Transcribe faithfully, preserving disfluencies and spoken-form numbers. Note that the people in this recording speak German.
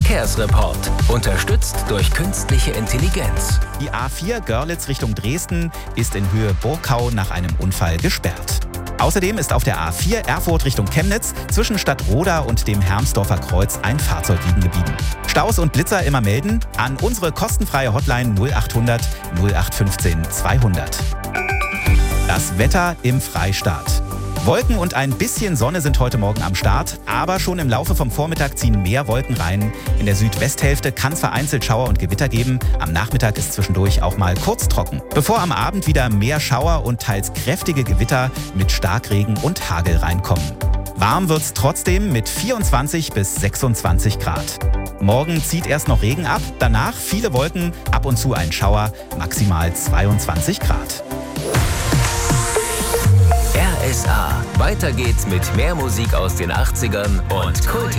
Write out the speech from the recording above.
Verkehrsreport. Unterstützt durch künstliche Intelligenz. Die A vier Görlitz Richtung Dresden ist in Höhe Burgkau nach einem Unfall gesperrt. Außerdem ist auf der A vier Erfurt Richtung Chemnitz zwischen Stadtroda und dem Hermsdorfer Kreuz ein Fahrzeug liegen geblieben. Staus und Blitzer immer melden an unsere kostenfreie Hotline null acht hundert null acht fünfzehn zweihundert. Das Wetter im Freistaat. Wolken und ein bisschen Sonne sind heute Morgen am Start, aber schon im Laufe vom Vormittag ziehen mehr Wolken rein. In der Südwesthälfte kann es vereinzelt Schauer und Gewitter geben. Am Nachmittag ist zwischendurch auch mal kurz trocken. Bevor am Abend wieder mehr Schauer und teils kräftige Gewitter mit Starkregen und Hagel reinkommen. Warm wird's trotzdem mit vierundzwanzig bis sechsundzwanzig Grad. Morgen zieht erst noch Regen ab, danach viele Wolken, ab und zu ein Schauer, maximal zweiundzwanzig Grad. R S A. Weiter geht's mit mehr Musik aus den achtzigern und Kult.